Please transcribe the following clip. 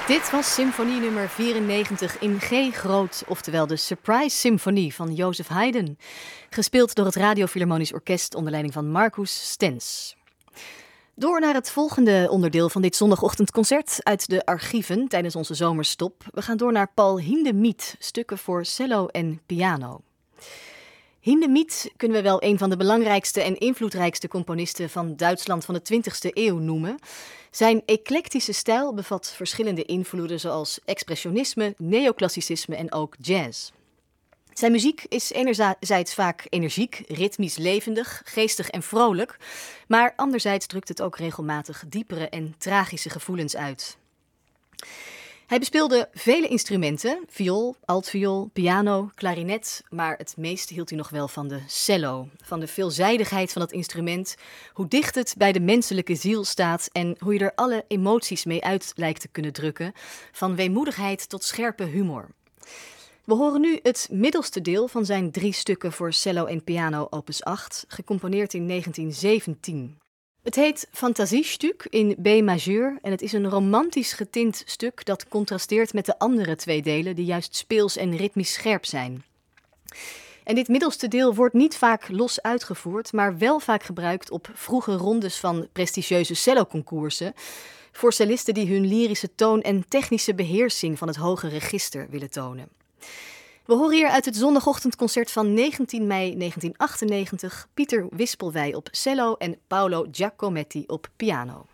Dit was symfonie nummer 94 in G groot, oftewel de Surprise Symfonie van Joseph Haydn. Gespeeld door het Radio Philharmonisch Orkest onder leiding van Marcus Stenz. Door naar het volgende onderdeel van dit zondagochtendconcert uit de archieven tijdens onze zomerstop. We gaan door naar Paul Hindemith, stukken voor cello en piano. Hindemith kunnen we wel een van de belangrijkste en invloedrijkste componisten van Duitsland van de 20e eeuw noemen. Zijn eclectische stijl bevat verschillende invloeden zoals expressionisme, neoclassicisme en ook jazz. Zijn muziek is enerzijds vaak energiek, ritmisch levendig, geestig en vrolijk, maar anderzijds drukt het ook regelmatig diepere en tragische gevoelens uit. Hij bespeelde vele instrumenten, viool, altviool, piano, klarinet, maar het meest hield hij nog wel van de cello. Van de veelzijdigheid van het instrument, hoe dicht het bij de menselijke ziel staat en hoe je er alle emoties mee uit lijkt te kunnen drukken, van weemoedigheid tot scherpe humor. We horen nu het middelste deel van zijn 3 stukken voor cello en piano opus 8, gecomponeerd in 1917. Het heet Fantasiestück in B majeur en het is een romantisch getint stuk dat contrasteert met de andere 2 delen die juist speels en ritmisch scherp zijn. En dit middelste deel wordt niet vaak los uitgevoerd, maar wel vaak gebruikt op vroege rondes van prestigieuze celloconcoursen voor cellisten die hun lyrische toon en technische beheersing van het hoge register willen tonen. We horen hier uit het zondagochtendconcert van 19 mei 1998 Pieter Wispelwij op cello en Paolo Giacometti op piano.